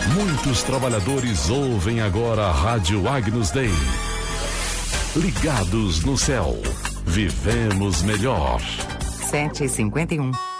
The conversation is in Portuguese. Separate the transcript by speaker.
Speaker 1: Muitos trabalhadores ouvem agora a Rádio Agnus Dei. Ligados no céu. Vivemos melhor.
Speaker 2: 7h51.